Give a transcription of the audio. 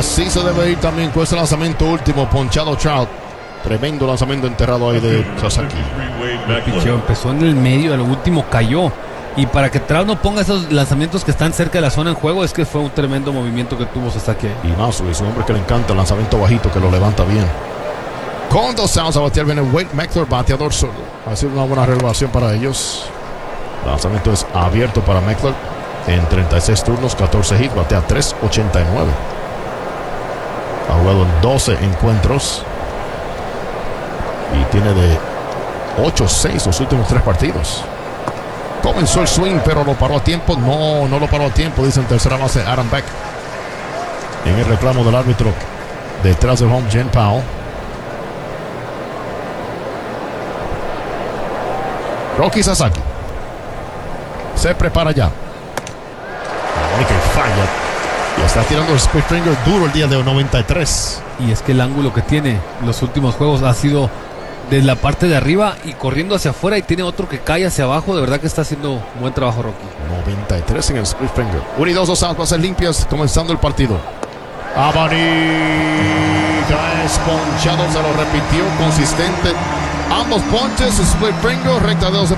Así se debe ir también con ese lanzamiento último, ponchado Trout. Tremendo lanzamiento enterrado ahí de Sasaki. El picheo empezó en el medio, al último cayó. Y para que Trout no ponga esos lanzamientos que están cerca de la zona en juego, es que fue un tremendo movimiento que tuvo Sasaki. Y más, es un hombre que le encanta el lanzamiento bajito, que lo levanta bien. Con 2 outs a batear viene Wade Meckler, bateador solo. Ha sido una buena renovación para ellos. El lanzamiento es abierto para Meckler. En 36 turnos, 14 hits, batea 3.89. Ha jugado en 12 encuentros. Y tiene de 8-6 los últimos 3 partidos. Comenzó el swing, pero lo paró a tiempo. No lo paró a tiempo, dice en tercera base Adam Beck. En el reclamo del árbitro detrás del home, Jen Powell. Roki Sasaki se prepara ya. Que falla. Y está tirando el split finger duro el día de 93. Y es que el ángulo que tiene los últimos juegos ha sido de la parte de arriba y corriendo hacia afuera, y tiene otro que cae hacia abajo. De verdad que está haciendo buen trabajo Rocky. 93 en el split finger. 1 y 2 outs, bases limpias, comenzando el partido. Abanica es ponchado, se lo repitió, consistente. Ambos ponches, split finger, recta de 12.